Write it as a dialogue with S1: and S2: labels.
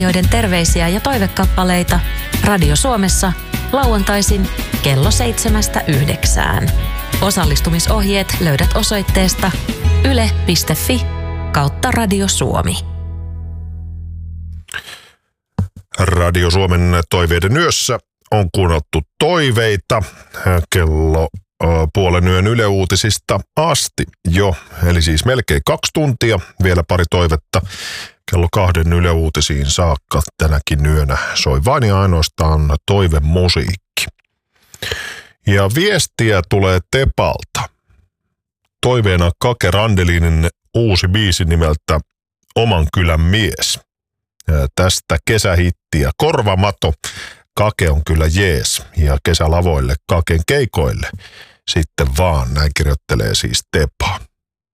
S1: Joiden terveisiä ja toivekappaleita Radio Suomessa lauantaisin kello 7-9. Osallistumisohjeet löydät osoitteesta yle.fi/Radio Suomi.
S2: Radio Suomen toiveiden yössä on kuunneltu toiveita kello puolen yön Yle Uutisista asti jo. Eli siis melkein 2 tuntia, vielä pari toivetta kello 2 Yle Uutisiin saakka tänäkin yönä. Soi vain ja ainoastaan toivemusiikki. Ja viestiä tulee Tepalta. Toiveena Kake Randelinin uusi biisi nimeltä Oman kylän mies. Ja tästä kesähittiä Korvamato. Kake on kyllä jees ja kesälavoille Kaken keikoille sitten vaan, näin kirjoittelee siis Tepa.